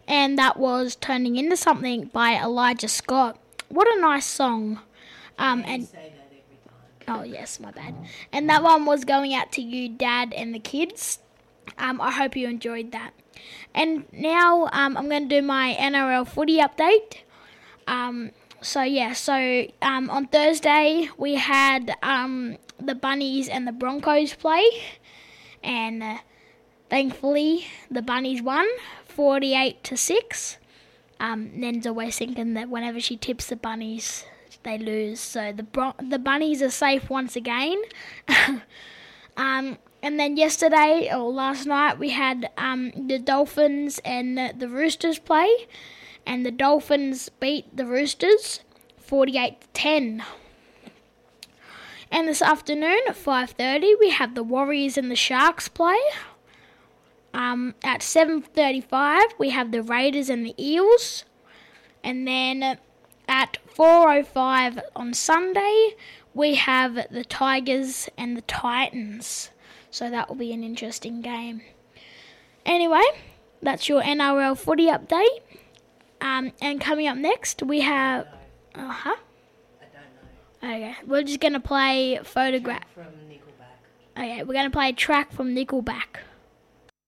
and that was Turning Into Something by Elijah Scott. What a nice song. And say that every time. oh yes, my bad. And that one was going out to you, Dad, and the kids. I hope you enjoyed that. And now I'm going to do my NRL footy update. On Thursday we had the Bunnies and the Broncos play, and thankfully the Bunnies won 48-6. Nen's always thinking that whenever she tips the Bunnies, they lose. So the Bunnies are safe once again. And then last night, we had the Dolphins and the Roosters play, and the Dolphins beat the Roosters 48-10. And this afternoon at 5:30, we have the Warriors and the Sharks play. At 7:35, we have the Raiders and the Eels. And then at 4:05 on Sunday, we have the Tigers and the Titans. So that will be an interesting game. Anyway, that's your NRL footy update. And coming up next, we have... I don't know. Okay, we're just going to play Photograph. From Nickelback. Okay, we're going to play a track from Nickelback.